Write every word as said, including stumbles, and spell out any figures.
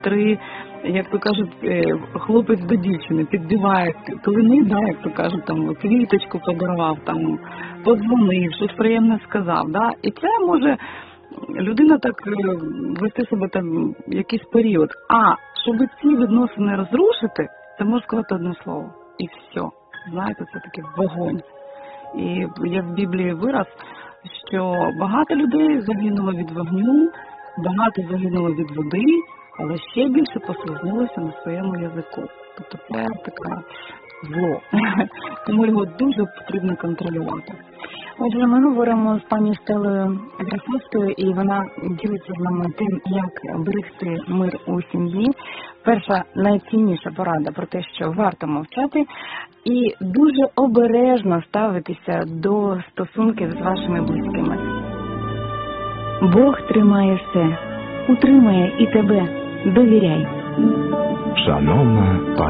три, як то кажуть, хлопець до дівчини підбиває клини, да, як то кажуть, там квіточку подарував, там подзвонив, щось приємне сказав. Да? І це може людина так вести себе там якийсь період. А щоб ці відносини розрушити, це можна сказати одне слово. І все. Знаєте, це такий вогонь. І є в Біблії вираз, що багато людей загинуло від вогню, багато загинуло від води, але ще більше послизнулося на своєму язику. Тобто це таке зло. Тому його дуже потрібно контролювати. Отже, ми говоримо з пані Стелою Грасовською, і вона ділиться з нами тим, як берегти мир у сім'ї. Перша найцінніша порада про те, що варто мовчати і дуже обережно ставитися до стосунків з вашими близькими. Бог тримає все, утримає і тебе. Довіряй. Шановна пані.